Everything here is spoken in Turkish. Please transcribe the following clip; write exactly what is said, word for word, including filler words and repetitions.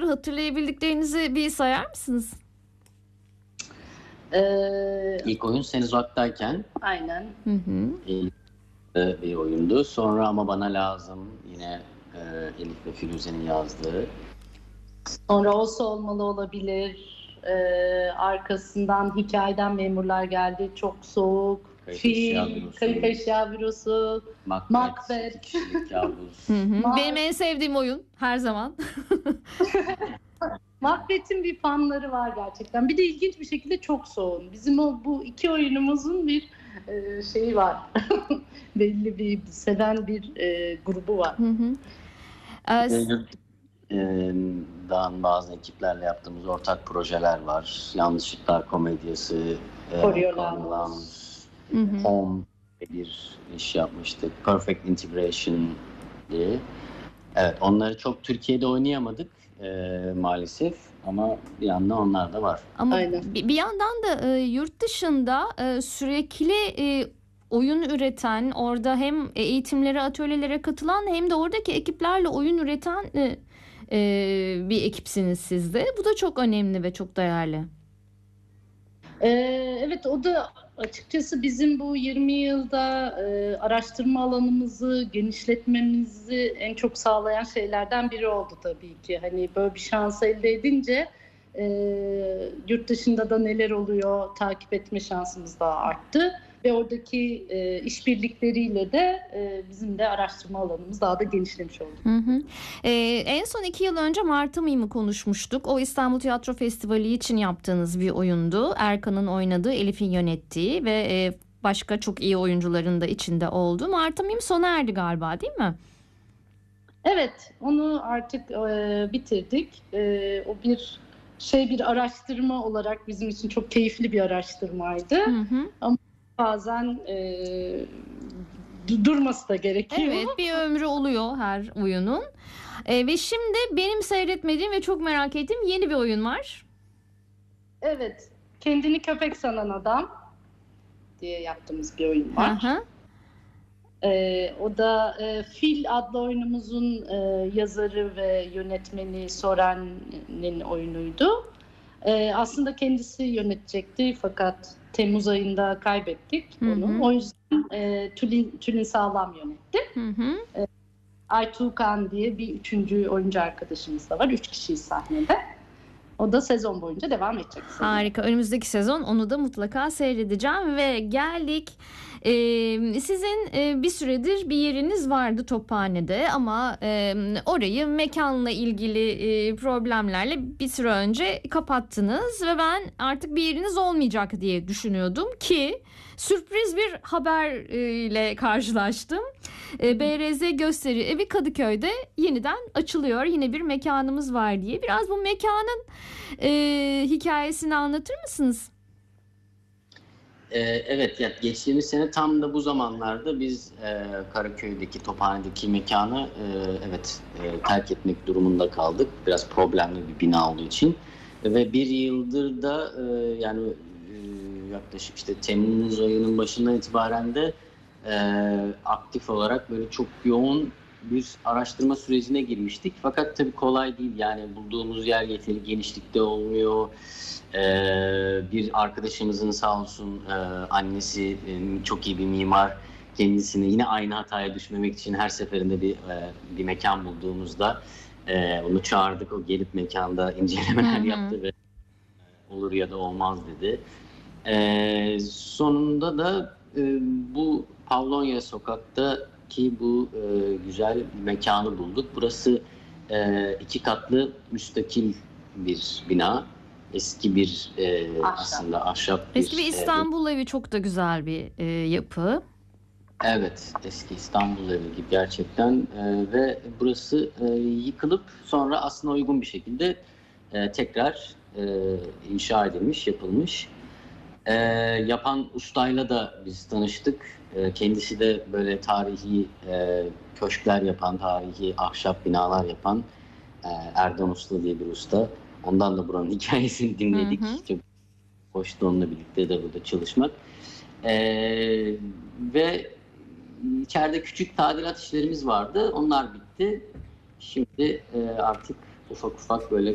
hatırlayabildiklerinizi bir sayar mısınız? Ee, İlk oyun Sen Uzaktayken. Aynen. Hı hı. İlk bir oyundu. Sonra Ama Bana Lazım yine e, Elif ve Firuze'nin yazdığı. Sonra Olsa Olmalı olabilir. Ee, arkasından Hikayeden Memurlar geldi. Çok Soğuk. Kayıp Fil, Eşya Bürosu. Kayıp Eşya Bürosu. Macbeth. Macbeth. İki Kişilik Kabus. Hı hı. Mar- Benim en sevdiğim oyun her zaman. Macbeth'in bir fanları var gerçekten. Bir de ilginç bir şekilde çok soğun. Bizim o bu iki oyunumuzun bir e, şeyi var. Belli bir seven bir e, grubu var. Hı hı. Ee, s- Ee, daha bazı ekiplerle yaptığımız ortak projeler var. Yanlışlıklar Komedyası, e, Coriolanus. Coriolanus, hı hı. Home bir iş yapmıştık. Perfect Integration diye. Evet, onları çok Türkiye'de oynayamadık e, maalesef ama bir yandan onlar da var. Ama Aynen. bir bir yandan da e, yurt dışında e, sürekli e, oyun üreten, orada hem eğitimlere, atölyelere katılan hem de oradaki ekiplerle oyun üreten e, e, bir ekipsiniz siz de. Bu da çok önemli ve çok değerli. Ee, evet, o da açıkçası bizim bu yirmi yılda e, araştırma alanımızı genişletmemizi en çok sağlayan şeylerden biri oldu tabii ki. Hani böyle bir şans elde edince e, yurt dışında da neler oluyor takip etme şansımız daha arttı. Ve oradaki e, işbirlikleriyle de e, bizim de araştırma alanımız daha da genişlemiş oldu. Hı hı. Ee, en son iki yıl önce Martı Mim'i konuşmuştuk. O İstanbul Tiyatro Festivali için yaptığınız bir oyundu. Erkan'ın oynadığı, Elif'in yönettiği ve e, başka çok iyi oyuncuların da içinde olduğu. Martı Mim sona erdi galiba, değil mi? Evet, onu artık e, bitirdik. E, o bir şey bir araştırma olarak bizim için çok keyifli bir araştırmaydı. Hı hı. Bazen e, du- durması da gerekiyor. Evet, bir ömrü oluyor her oyunun. Ee, ve şimdi benim seyretmediğim ve çok merak ettiğim yeni bir oyun var. Evet, kendini köpek sanan adam diye yaptığımız bir oyun Hı var. hı. E, o da e, Fil adlı oyunumuzun e, yazarı ve yönetmeni Soren'in oyunuydu. E, aslında kendisi yönetecekti fakat Temmuz ayında kaybettik Hı onu. hı. O yüzden e, Tülin, Tülin Sağlam yönetti. Hı hı. Aytuğ Kan diye bir üçüncü oyuncu arkadaşımız da var. Üç kişiyiz sahnede. O da sezon boyunca devam edecek. Harika. Önümüzdeki sezon onu da mutlaka seyredeceğim ve geldik. Ee, sizin e, bir süredir bir yeriniz vardı Tophane'de ama e, orayı mekanla ilgili e, problemlerle bir süre önce kapattınız ve ben artık bir yeriniz olmayacak diye düşünüyordum ki sürpriz bir haberle karşılaştım. E, B R Z Gösteri Evi Kadıköy'de yeniden açılıyor. Yine bir mekanımız var diye. Biraz bu mekanın e, hikayesini anlatır mısınız? Ee, evet, ya geçtiğimiz sene tam da bu zamanlarda biz e, Karaköy'deki Tophane'deki mekanı e, evet e, terk etmek durumunda kaldık. Biraz problemli bir bina olduğu için ve bir yıldır da e, yani e, yaklaşık işte Temmuz ayının başından itibaren de e, aktif olarak böyle çok yoğun bir araştırma sürecine girmiştik. Fakat tabii kolay değil, yani bulduğumuz yer yeteri genişlikte olmuyor. Ee, bir arkadaşımızın sağ olsun e, annesi e, çok iyi bir mimar, kendisini yine aynı hataya düşmemek için her seferinde bir e, bir mekan bulduğumuzda e, onu çağırdık, o gelip mekanda incelemeler Hı hı. yaptı ve olur ya da olmaz dedi. E, sonunda da e, bu Pavlonya Sokak'taki bu e, güzel mekanı bulduk. Burası e, iki katlı müstakil bir bina. Eski bir e, Ahşap. aslında ahşap bir Eski bir e, İstanbul evi, çok da güzel bir e, yapı. evet, eski İstanbul evi gibi gerçekten. E, ve burası e, yıkılıp sonra aslında uygun bir şekilde e, tekrar e, inşa edilmiş, yapılmış. E, yapan ustayla da biz tanıştık. E, kendisi de böyle tarihi e, köşkler yapan, tarihi ahşap binalar yapan e, Erdan Usta diye bir usta. Ondan da buranın hikayesini dinledik. Hı hı. Çok hoştu onunla birlikte de burada çalışmak. Ee, ve içeride küçük tadilat işlerimiz vardı. Onlar bitti. Şimdi e, artık ufak ufak böyle